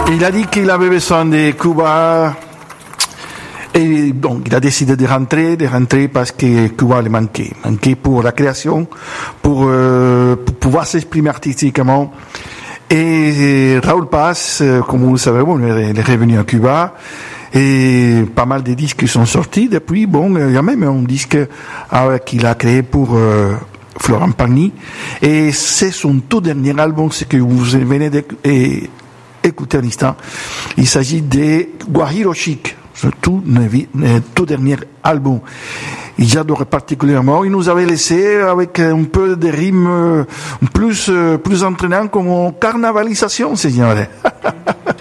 Il a dit qu'il avait besoin de Cuba. Et donc, il a décidé de rentrer parce que Cuba le manquait pour la création, pour pouvoir s'exprimer artistiquement. Et Raoul Paz, comme vous le savez, bon, il est revenu à Cuba, et pas mal de disques sont sortis depuis. Bon, il y a même un disque qu'il a créé pour Florent Pagny, et c'est son tout dernier album, ce que vous venez d'écouter à l'instant. Il s'agit de Guajiro Chic, ce tout dernier album. Et j'adore particulièrement. Il nous avait laissé avec un peu de rythme plus entraînant comme carnavalisation, signore.